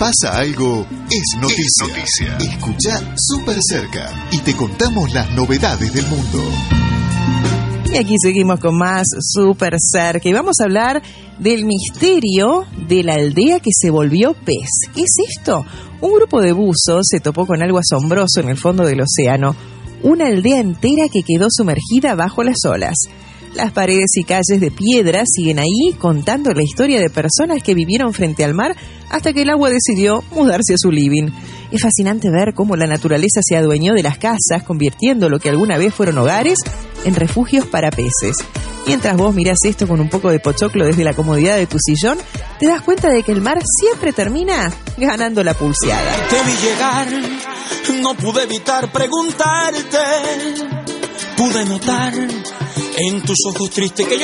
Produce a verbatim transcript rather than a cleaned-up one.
pasa algo, es noticia. Es noticia. Escucha Súper Cerca y te contamos las novedades del mundo. Y aquí seguimos con más Súper Cerca y vamos a hablar del misterio de la aldea que se volvió pez. ¿Qué es esto? Un grupo de buzos se topó con algo asombroso en el fondo del océano. Una aldea entera que quedó sumergida bajo las olas. Las paredes y calles de piedra siguen ahí contando la historia de personas que vivieron frente al mar hasta que el agua decidió mudarse a su living. Es fascinante ver cómo la naturaleza se adueñó de las casas, convirtiendo lo que alguna vez fueron hogares en refugios para peces. Mientras vos mirás esto con un poco de pochoclo desde la comodidad de tu sillón, te das cuenta de que el mar siempre termina ganando la pulseada. Te vi llegar, no pude evitar preguntarte. Pude notar en tus ojos tristes que yo